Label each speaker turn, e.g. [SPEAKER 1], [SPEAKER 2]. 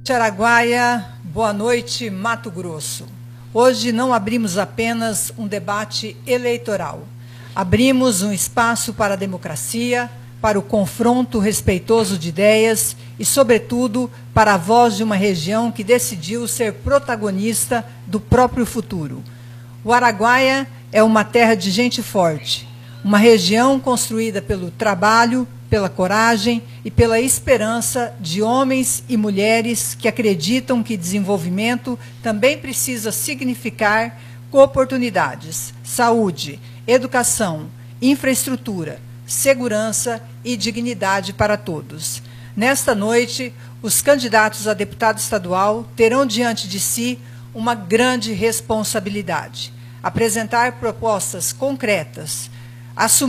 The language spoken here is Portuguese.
[SPEAKER 1] Araguaia, boa noite, Mato Grosso. Hoje não abrimos apenas um debate eleitoral. Abrimos um espaço para a democracia, para o confronto respeitoso de ideias e, sobretudo, para a voz de uma região que decidiu ser protagonista do próprio futuro. O Araguaia é uma terra de gente forte, uma região construída pelo trabalho, pela coragem e pela esperança de homens e mulheres que acreditam que desenvolvimento também precisa significar oportunidades, saúde, educação, infraestrutura, segurança e dignidade para todos. Nesta noite, os candidatos a deputado estadual terão diante de si uma grande responsabilidade: apresentar propostas concretas, assumir